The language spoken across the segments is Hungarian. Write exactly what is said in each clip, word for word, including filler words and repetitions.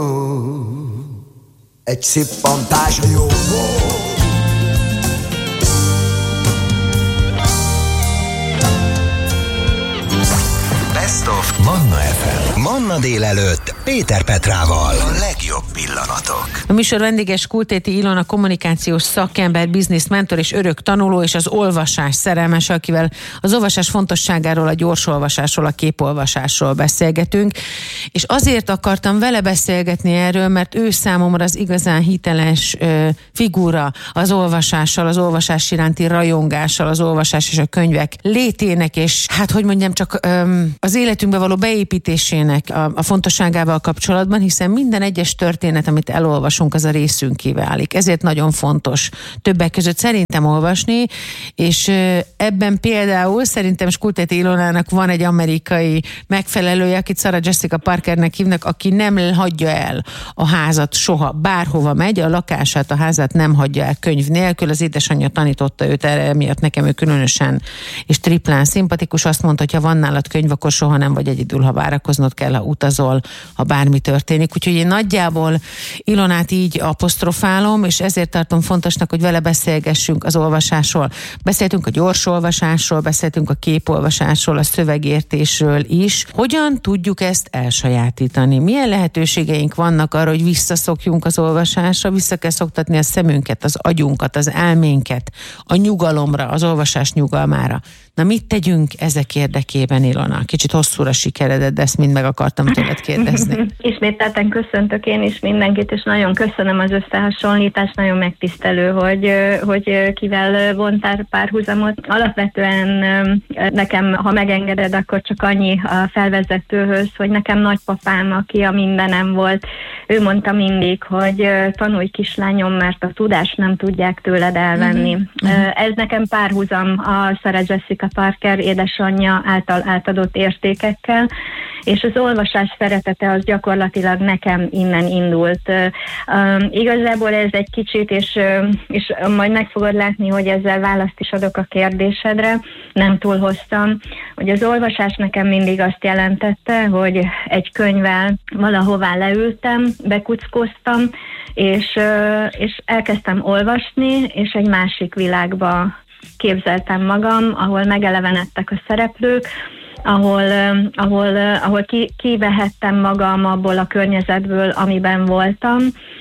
Egy szippantás jó volt. Best of Manna ef em. Manna délelőtt Péter Petrával. A legjobb pillanatok. A műsor vendége Skultéti Ilona, kommunikációs szakember, business mentor és örök tanuló, és az olvasás szerelmes, akivel az olvasás fontosságáról, a gyorsolvasásról, a képolvasásról beszélgetünk. És azért akartam vele beszélgetni erről, mert ő számomra az igazán hiteles ö, figura az olvasással, az olvasás iránti rajongással, az olvasás és a könyvek létének, és hát hogy mondjam, csak ö, az életünkbe való beépítésének a, a fontosságával kapcsolatban, hiszen minden egyes történet, amit elolvasunk, az a részünké válik. Ezért nagyon fontos többek között szerintem olvasni, és ebben például szerintem Skultéti Ilonának van egy amerikai megfelelője, akit Sarah Jessica Parkernek hívnak, aki nem hagyja el a házat soha, bárhova megy, a lakását, a házát nem hagyja el könyv nélkül. Az édesanyja tanította őt erre, emiatt nekem ő különösen és triplán szimpatikus. Azt mondta, hogy ha van nálad könyv, akkor soha nem vagy egyedül, ha várakoznod kell, ha utazol, ha bármi történik. Úgyhogy én nagyjából Ilonát így apostrofálom, és ezért tartom fontosnak, hogy vele beszélgessünk az olvasásról. Beszéltünk a gyors olvasásról, beszéltünk a képolvasásról, a szövegértésről is. Hogyan tudjuk ezt elsajátítani? Milyen lehetőségeink vannak arra, hogy visszaszokjunk az olvasásra, vissza kell szoktatni a szemünket, az agyunkat, az elménket, a nyugalomra, az olvasás nyugalmára. Na, mit tegyünk ezek érdekében, Ilona? Kicsit hosszúra sikeredett, de ezt mind meg akartam tőled kérdezni. Ismételten köszöntök én is mindenkit, és nagyon köszönöm az összehasonlítást, nagyon megtisztelő, hogy, hogy kivel vontál párhuzamot. Alapvetően nekem, ha megengeded, akkor csak annyi a felvezetőhöz, hogy nekem nagypapám, aki a mindenem volt, ő mondta mindig, hogy tanulj kislányom, mert a tudást nem tudják tőled elvenni. Uh-huh. Ez nekem párhuzam a Sarah Jessica Parker édesanyja által átadott értékekkel, és az olvasás szeretete az gyakorlatilag nekem innen indult. Uh, igazából ez egy kicsit, és, uh, és majd meg fogod látni, hogy ezzel választ is adok a kérdésedre, nem túl hoztam, hogy az olvasás nekem mindig azt jelentette, hogy egy könyvvel valahová leültem, bekuckóztam, és, uh, és elkezdtem olvasni, és egy másik világba képzeltem magam, ahol megelevenedtek a szereplők, ahol, ahol, ahol ki, kivehettem magam abból a környezetből, amiben voltam,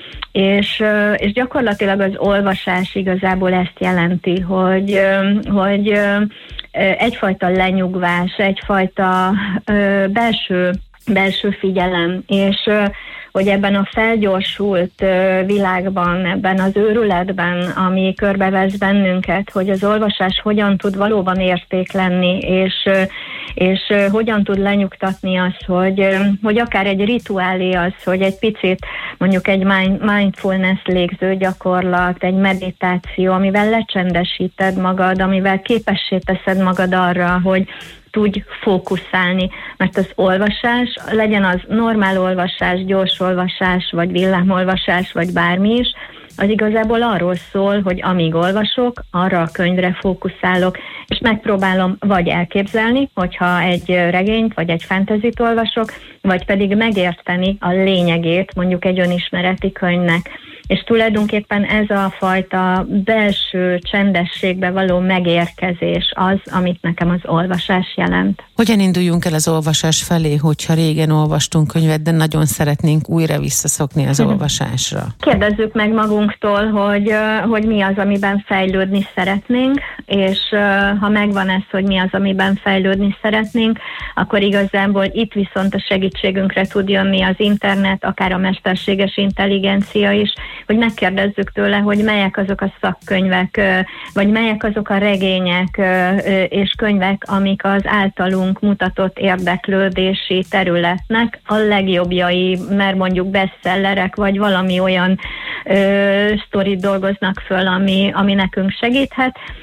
és, és gyakorlatilag az olvasás igazából ezt jelenti, hogy, hogy egyfajta lenyugvás, egyfajta belső, belső figyelem, és hogy ebben a felgyorsult világban, ebben az őrületben, ami körbevesz bennünket, hogy az olvasás hogyan tud valóban érték lenni, és, és hogyan tud lenyugtatni azt, hogy, hogy akár egy rituálé az, hogy egy picit mondjuk egy mindfulness légző gyakorlat, egy meditáció, amivel lecsendesíted magad, amivel képessé teszed magad arra, hogy tudj fókuszálni, mert az olvasás, legyen az normál olvasás, gyors olvasás, vagy villámolvasás, vagy bármi is, az igazából arról szól, hogy amíg olvasok, arra a könyvre fókuszálok, és megpróbálom vagy elképzelni, hogyha egy regényt, vagy egy fantasyt olvasok, vagy pedig megérteni a lényegét mondjuk egy önismereti könyvnek. És tulajdonképpen ez a fajta belső csendességbe való megérkezés az, amit nekem az olvasás jelent. Hogyan induljunk el az olvasás felé, hogyha régen olvastunk könyvet, de nagyon szeretnénk újra visszaszokni az olvasásra? Kérdezzük meg magunktól, hogy, hogy mi az, amiben fejlődni szeretnénk, és ha megvan ez, hogy mi az, amiben fejlődni szeretnénk, akkor igazából itt viszont a segítségünkre tud jönni az internet, akár a mesterséges intelligencia is, hogy megkérdezzük tőle, hogy melyek azok a szakkönyvek, vagy melyek azok a regények és könyvek, amik az általunk mutatott érdeklődési területnek a legjobbjai, mert mondjuk bestsellerek, vagy valami olyan ö, sztorit dolgoznak föl, ami, ami nekünk segíthet,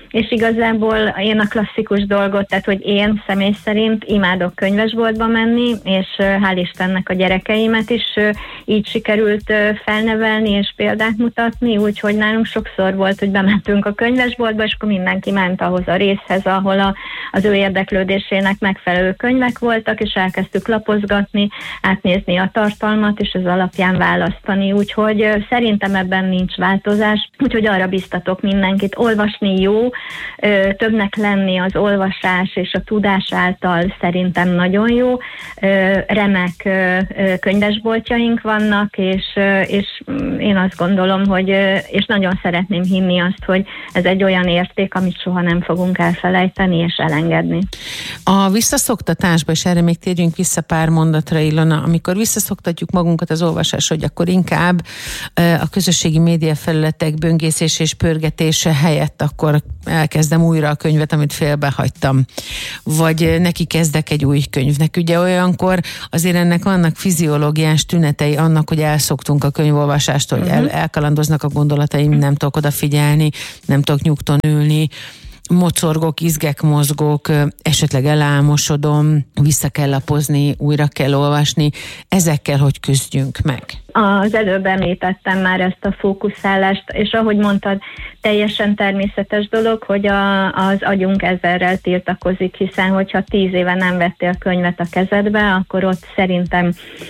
és igazából én a klasszikus dolgot, tehát hogy én személy szerint imádok könyvesboltba menni, és hál' Istennek a gyerekeimet is így sikerült felnevelni és példát mutatni, úgyhogy nálunk sokszor volt, hogy bementünk a könyvesboltba, és akkor mindenki ment ahhoz a részhez, ahol a, az ő érdeklődésének megfelelő könyvek voltak, és elkezdtük lapozgatni, átnézni a tartalmat, és az alapján választani, úgyhogy szerintem ebben nincs változás, úgyhogy arra biztatok mindenkit, olvasni jó, többnek lenni az olvasás és a tudás által szerintem nagyon jó, remek könyvesboltjaink vannak, és, és én azt gondolom, hogy, és nagyon szeretném hinni azt, hogy ez egy olyan érték, amit soha nem fogunk elfelejteni és elengedni. A visszaszoktatásba, és erre még térjünk vissza pár mondatra, Ilona, amikor visszaszoktatjuk magunkat az olvasásra, hogy akkor inkább a közösségi média felületek böngészés és pörgetése helyett akkor elkezdem újra a könyvet, amit félbehagytam. Vagy neki kezdek egy új könyvnek. Ugye olyankor azért ennek vannak fiziológiás tünetei annak, hogy elszoktunk a könyvolvasástól, hogy el, elkalandoznak a gondolataim, nem tudok odafigyelni, nem tudok nyugton ülni, mocorgok, izgek mozgok, esetleg elálmosodom, vissza kell lapozni, újra kell olvasni. Ezekkel hogy küzdjünk meg? Az előbb említettem már ezt a fókuszálást, és ahogy mondtad, teljesen természetes dolog, hogy a, az agyunk ezerrel tiltakozik, hiszen hogyha tíz éve nem vettél könyvet a kezedbe, akkor ott szerintem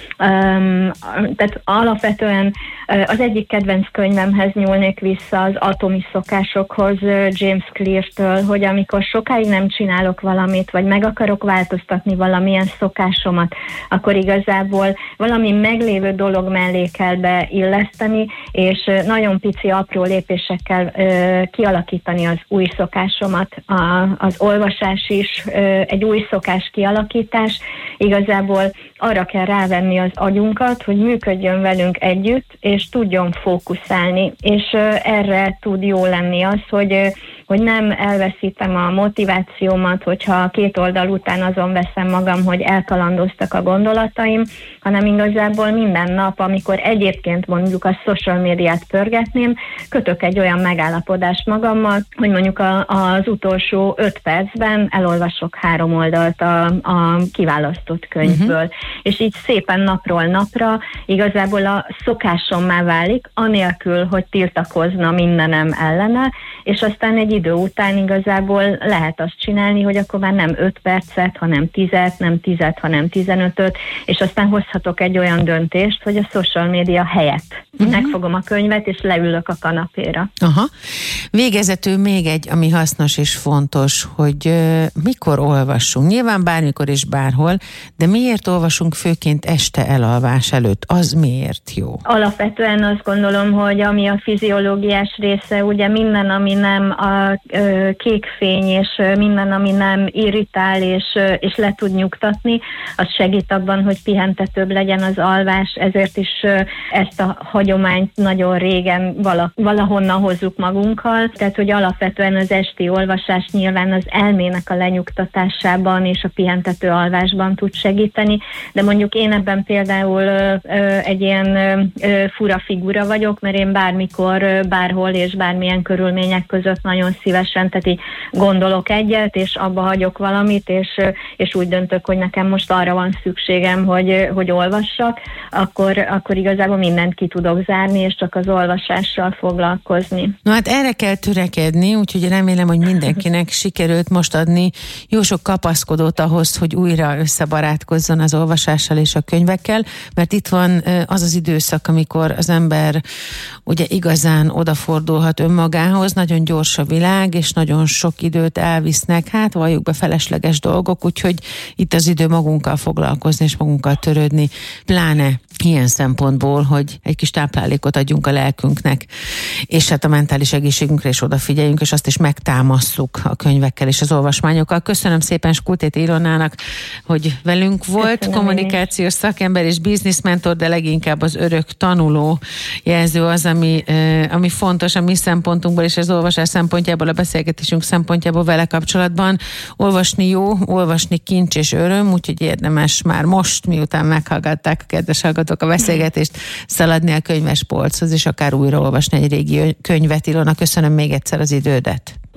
um, tehát alapvetően az egyik kedvenc könyvemhez nyúlnék vissza, az Atomi szokásokhoz James Clear-től, hogy amikor sokáig nem csinálok valamit, vagy meg akarok változtatni valamilyen szokásomat, akkor igazából valami meglévő dolog mellé kell beilleszteni, és nagyon pici, apró lépésekkel ö, kialakítani az új szokásomat. A, az olvasás is ö, egy új szokás kialakítás. Igazából arra kell rávenni az agyunkat, hogy működjön velünk együtt, és tudjon fókuszálni. És ö, erre tud jó lenni az, hogy, ö, hogy nem elveszítem a motivációmat, hogyha két oldal után azon veszem magam, hogy elkalandoztak a gondolataim, hanem igazából minden nap, amikor egyébként mondjuk a social médiát pörgetném, kötök egy olyan megállapodást magammal, hogy mondjuk a, az utolsó öt percben elolvasok három oldalt a, a kiválasztott könyvből. Uh-huh. És így szépen napról napra igazából a szokásommá válik, anélkül, hogy tiltakozna mindenem ellene, és aztán egy idő után igazából lehet azt csinálni, hogy akkor már nem öt percet, hanem tízet, nem tízet, hanem tizenötöt, és aztán hozhatok egy olyan döntést, hogy a social média helyett uh-huh. megfogom a könyvet, és leülök a kanapéra. Aha. Végezetül még egy, ami hasznos és fontos, hogy uh, mikor olvassunk. Nyilván bármikor és bárhol, de miért olvasunk főként este elalvás előtt? Az miért jó? Alapvetően azt gondolom, hogy ami a fiziológiás része, ugye minden, ami nem a ö, kék fény, és minden, ami nem irritál, és, és le tud nyugtatni, az segít abban, hogy pihentetőbb legyen az alvás, ezért is ö, ezt a hagyományt nagyon régen vala, valahonnan hozzuk magunkkal, tehát hogy alapvetően az esti olvasás nyilván az elmének a lenyugtatásában és a pihentető alvásban tud segíteni, de mondjuk én ebben például ö, ö, egy ilyen ö, fura figura vagyok, mert én bármikor, ö, bárhol és bármilyen körülmények között nagyon szívesen, tehát így gondolok egyet, és abba hagyok valamit, és, ö, és úgy döntök, hogy nekem most arra van szükségem, hogy, ö, hogy olvassak, akkor, akkor igazából mindent ki tudok zárni, és csak az olvasással foglalkozni. No hát erre kell törekedni, úgyhogy remélem, hogy mindenkinek sikerült most adni jó sok kapaszkodót ahhoz, hogy újra összebarátkozzon az olvasással és a könyvekkel, mert itt van az az időszak, amikor az ember ugye igazán odafordulhat önmagához, nagyon gyors a világ, és nagyon sok időt elvisznek, hát valljuk be felesleges dolgok, úgyhogy itt az idő magunkkal foglalkozni és magunkkal törődni, pláne ilyen szempontból, hogy egy kis táplálékot adjunk a lelkünknek, és hát a mentális egészségünkre is odafigyeljünk, és azt is megtámasszuk a könyvekkel és az olvasmányokkal. Köszönöm szépen Skultéti Ilonának, hogy velünk volt. Köszönöm, kommunikációs szakember és bizniszmentor, de leginkább az örök tanuló jelző az, ami, ami fontos a mi szempontunkból és az olvasás szempontjából, a beszélgetésünk szempontjából vele kapcsolatban. Olvasni jó, olvasni kincs és öröm, úgyhogy érdemes már most, miután meghallgatták a kedves hallgatók a beszélgetést, szaladni a könyvespolchoz, és akár újraolvasni egy régi könyvet. Ilona, köszönöm még egyszer az idődet.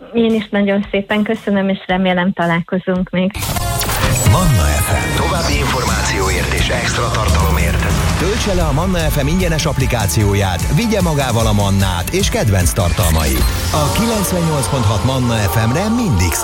Én is nagyon szépen köszönöm, és remélem találkozunk még. Manna ef em. További információért és extra tartalomért töltse le a Manna ef em ingyenes applikációját, vigye magával a Mannát és kedvenc tartalmait. A kilencvennyolc pont hat Manna ef emre mindig